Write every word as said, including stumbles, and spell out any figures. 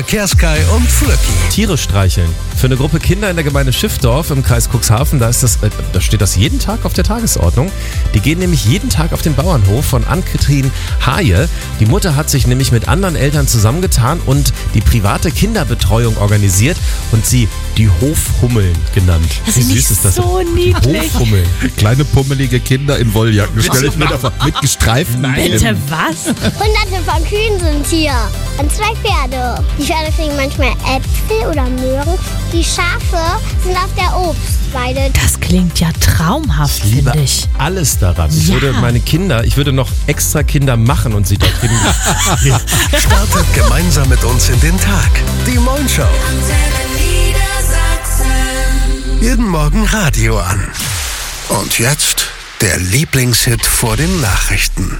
Kerskai und Flöcki. Tiere streicheln. Für eine Gruppe Kinder in der Gemeinde Schiffdorf im Kreis Cuxhaven, da, ist das, äh, da steht das jeden Tag auf der Tagesordnung. Die gehen nämlich jeden Tag auf den Bauernhof von Ann-Kathrin Haje. Die Mutter hat sich nämlich mit anderen Eltern zusammengetan und die private Kinderbetreuung organisiert und sie die Hofhummeln genannt. Das Wie finde ich süß ist das? so Die niedlich. Hofhummeln. Kleine pummelige Kinder in Wolljacken. Stell ich mir da vor. Mit gestreiften Bitte was? Hunderte von Kühen sind hier und zwei Pferde. Die Pferde kriegen manchmal Äpfel oder Möhren. Die Schafe sind auf der Obstweide. Das klingt ja traumhaft, Ich liebe finde ich. alles daran. Ich Ja. würde meine Kinder, ich würde noch extra Kinder machen und sie dorthin. Startet gemeinsam mit uns in den Tag. Die Moin Show. Jeden Morgen Radio an. Und jetzt der Lieblingshit vor den Nachrichten.